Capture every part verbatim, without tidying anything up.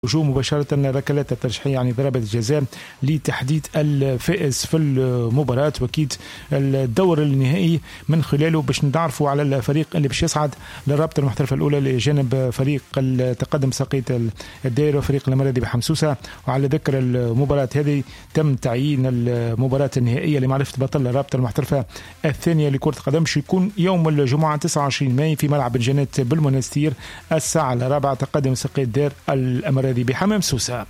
وجو مباشرة ركلات الترجيحية يعني ضربة الجزاء لتحديد الفائز في المباراة وأكيد الدور النهائي من خلاله باش نعرفوا على الفريق اللي باش يصعد للرابطة المحترفة الأولى لجانب فريق التقدم ساقية الدائرة وفريق المرادي بحمسوسة. وعلى ذكر المباراة هذه تم تعيين المباراة النهائية لمعرفة بطل الرابطة المحترفة الثانية لكرة القدم باش يكون يوم الجمعة تسعة وعشرين ماي في ملعب الجنات بالمنستير الساعة الرابعة تقدم ساقية الدائرة الأمرادي بحمام سوسة.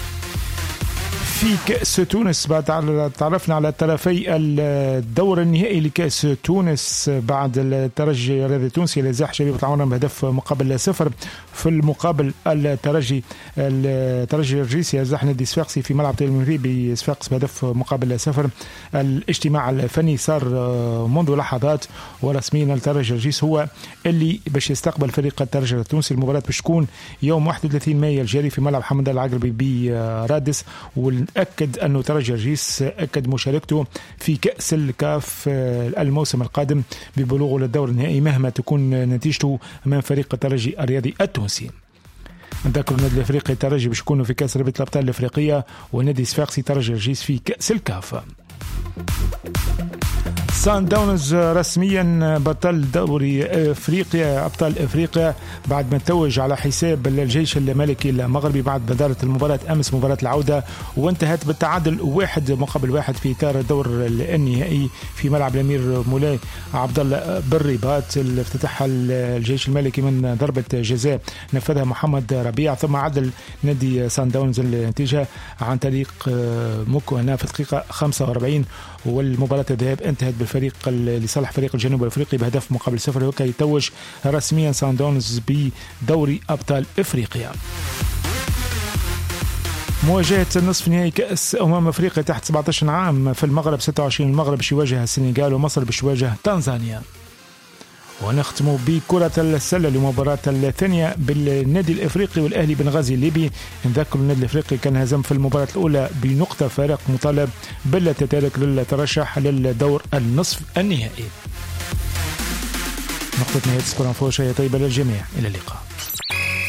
في كأس تونس بعد تعرفنا على طرفي الدور النهائي لكأس تونس بعد الترجي الرياضي التونسي اللي زاح شبيبة العمرة بهدف مقابل صفر. في المقابل الترجي الترجي الرجيسي يزاح نادي صفاقسي في ملعب المغربي بصفاقس بهدف مقابل صفر. الاجتماع الفني صار منذ لحظات ورسميا الترجي الرجيس هو اللي باش يستقبل فريق الترجي التونسي. المباراة باش تكون يوم واحد وثلاثين ماي الجاري في ملعب حمد الله العقربي برادس. أكد أنه ترجي الرجيس أكد مشاركته في كأس الكاف الموسم القادم ببلوغه للدور النهائي مهما تكون نتيجته أمام فريق الترجي الرياضي التونسي. نذكر النادي الأفريقي الترجي باش يكونوا في كأس رابطة الأبطال الأفريقية والنادي الصفاقسي ترجي الرجيس في كأس الكاف. سان داونز رسميا بطل دوري افريقيا ابطال افريقيا بعد ما توج على حساب الجيش الملكي المغربي بعد بدارة المباراة امس مباراة العودة وانتهت بالتعادل واحد مقابل واحد في اطار الدور النهائي في ملعب الامير مولاي عبد الله بالرباط اللي افتتحها الجيش الملكي من ضربة جزاء نفذها محمد ربيع ثم عدل نادي سان داونز النتيجة عن طريق موكونا في الدقيقة خمسة وأربعين والمباراة الذهاب انتهت بالفريق لصالح فريق الجنوب الافريقي بهدف مقابل صفر وكي يتوج رسميا سان داونز بدوري ابطال افريقيا. مواجهة النصف نهائي كأس أمم أفريقيا تحت سبعة عشر عام في المغرب ستة وعشرين المغرب باش يواجه السنغال ومصر باش يواجه تنزانيا. ونختم بكرة السلة لمباراة الثانية بالنادي الافريقي والاهلي بنغازي الليبي. نذكر النادي الافريقي كان هزم في المباراة الاولى بنقطة فارق مطالب بلا تتارك للترشح للدور النصف النهائي. نقطة نهاية سكور انفو شيء طيبة للجميع. الى اللقاء.